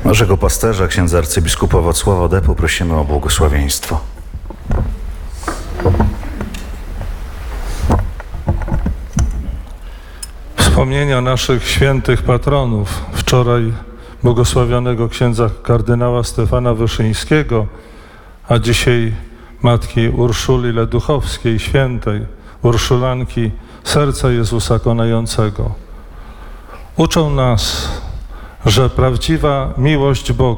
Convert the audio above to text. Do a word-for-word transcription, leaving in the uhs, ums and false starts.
Naszego pasterza, księdza arcybiskupa Wacława Depu, prosimy o błogosławieństwo. Wspomnienia naszych świętych patronów. Wczoraj błogosławionego księdza kardynała Stefana Wyszyńskiego, a dzisiaj matki Urszuli Leduchowskiej, świętej Urszulanki Serca Jezusa Konającego. Uczą nas, że prawdziwa miłość Boga